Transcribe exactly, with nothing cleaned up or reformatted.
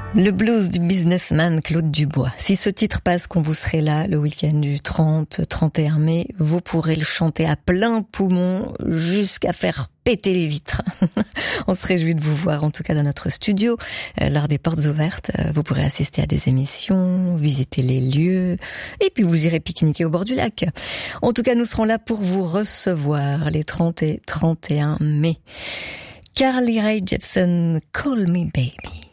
Le blues du businessman Claude Dubois. Si ce titre passe quand vous serez là, le week-end du trente trente et un mai, vous pourrez le chanter à plein poumon jusqu'à faire péter les vitres. On se réjouit de vous voir, en tout cas dans notre studio, euh, lors des portes ouvertes. Euh, vous pourrez assister à des émissions, visiter les lieux, et puis vous irez pique-niquer au bord du lac. En tout cas, nous serons là pour vous recevoir les trente et trente et un mai. Carly Rae Jepsen, Call Me Baby.